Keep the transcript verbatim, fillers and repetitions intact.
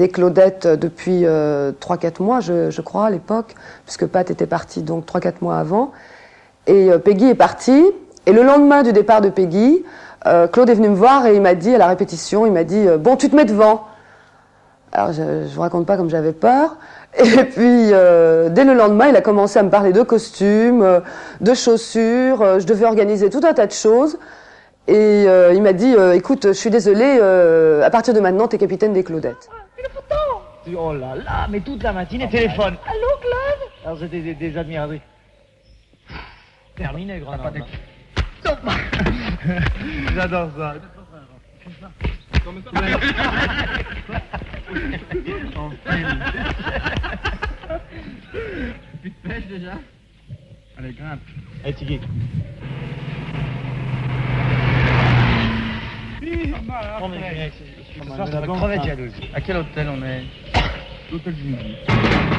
des Claudettes depuis euh, trois quatre mois, je, je crois, à l'époque, puisque Pat était parti donc trois quatre mois avant. Et euh, Peggy est partie. Et le lendemain du départ de Peggy, euh, Claude est venu me voir et il m'a dit, à la répétition, il m'a dit euh, « Bon, tu te mets devant ». Alors, je ne vous raconte pas comme j'avais peur. Et puis, euh, dès le lendemain, il a commencé à me parler de costumes, euh, de chaussures. Euh, je devais organiser tout un tas de choses. Et euh, il m'a dit, euh, écoute, je suis désolé, euh, à partir de maintenant, t'es capitaine des Claudettes. Une photo! Oh là là, mais toute la matinée, oh, téléphone. Allô, Claude? Alors, c'était des, des admiratrices. Terminé, grand homme. J'adore ça. Comme ça. En film. Tu te pêches déjà? Allez, grimpe. Allez, Tigui. On est, ce soir, c'est la crevette jalousie. À quel hôtel on est? L'hôtel du Midi.